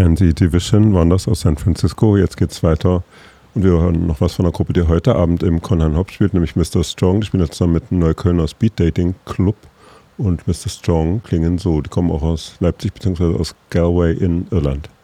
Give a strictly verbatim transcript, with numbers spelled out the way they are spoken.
Pansy Division waren das aus San Francisco. Jetzt geht's weiter und wir hören noch was von einer Gruppe, die heute Abend im Conhan Hop spielt, nämlich Mister Strong. Die spielen jetzt zusammen mit dem Neuköllner Speed Dating Club und Mister Strong klingen so. Die kommen auch aus Leipzig bzw. aus Galway in Irland.